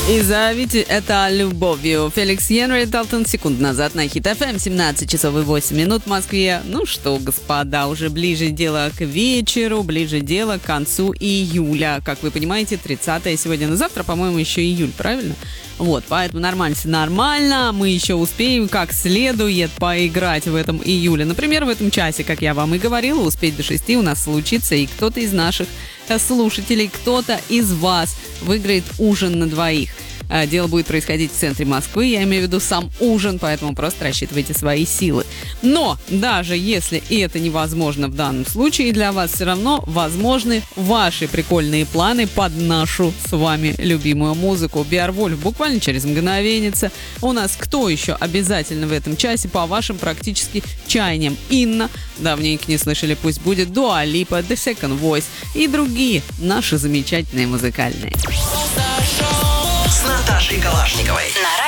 И зовите это любовью. Феликс Хенри Далтон секунд назад на Хит ФМ, 17 часов и 8 минут в Москве. Ну что, господа, уже ближе дело к вечеру, ближе дело к концу июля. Как вы понимаете, 30-е сегодня, на завтра, по-моему, еще июль, правильно? Вот, поэтому нормально, мы еще успеем как следует поиграть в этом июле. Например, в этом часе, как я вам и говорила, успеть до 6 у нас случится, и кто-то из наших слушателей, кто-то из вас выиграет ужин на двоих. Дело будет происходить в центре Москвы, я имею в виду сам ужин, поэтому просто рассчитывайте свои силы. Но даже если это невозможно в данном случае, для вас все равно возможны ваши прикольные планы под нашу с вами любимую музыку. Беовульф буквально через мгновенница. У нас кто еще обязательно в этом часе по вашим практически чаяниям? Инна, давненько не слышали, пусть будет Дуа Липа, The Second Voice и другие наши замечательные музыкальные. С Наташей Калашниковой. На